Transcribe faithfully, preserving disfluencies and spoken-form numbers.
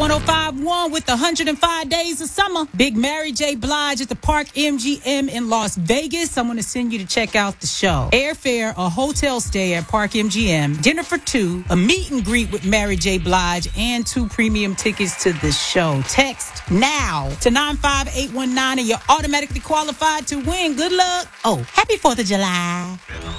one oh five point one with one hundred five days of summer. Big Mary J. Blige at the Park M G M in Las Vegas. I want to send you to check out the show. Airfare, a hotel stay at Park M G M, dinner for two, a meet and greet with Mary J. Blige, and two premium tickets to the show. Text now to nine five eight one nine and you're automatically qualified to win. Good luck. Oh, happy fourth of July.